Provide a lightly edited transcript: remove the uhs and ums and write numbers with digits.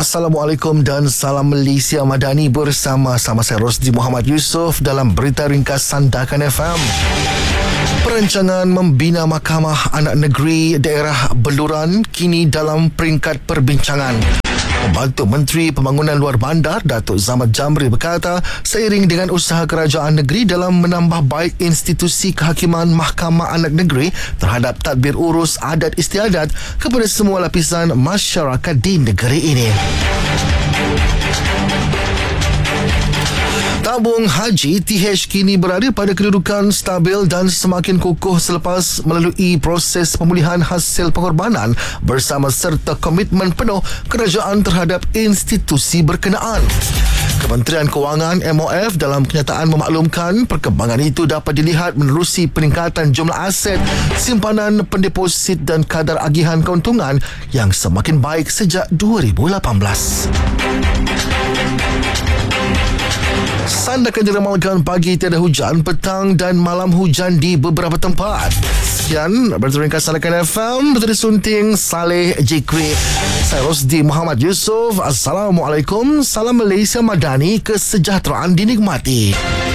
Assalamualaikum dan salam Malaysia Madani bersama-sama saya Rosdi Muhammad Yusof dalam berita ringkas Sandakan FM. Perancangan membina Mahkamah Anak Negeri Daerah Beluran kini dalam peringkat perbincangan. Pembantu Menteri Pembangunan Luar Bandar Datuk Zamad Jamri berkata, seiring dengan usaha kerajaan negeri dalam menambah baik institusi kehakiman Mahkamah Anak Negeri terhadap tadbir urus adat istiadat kepada semua lapisan masyarakat di negeri ini. Tabung haji TH kini berada pada kedudukan stabil dan semakin kukuh selepas melalui proses pemulihan hasil pengorbanan bersama serta komitmen penuh kerajaan terhadap institusi berkenaan. Kementerian Kewangan MOF dalam kenyataan memaklumkan perkembangan itu dapat dilihat menerusi peningkatan jumlah aset, simpanan, pendeposit dan kadar agihan keuntungan yang semakin baik sejak 2018. Sandakan diramalkan pagi tiada hujan, petang dan malam hujan di beberapa tempat. Sekian berita ringkas Sandakan FM, berita disunting Saleh Jikri. Saya Rosdi Muhammad Yusof. Assalamualaikum, salam Malaysia Madani, kesejahteraan dinikmati.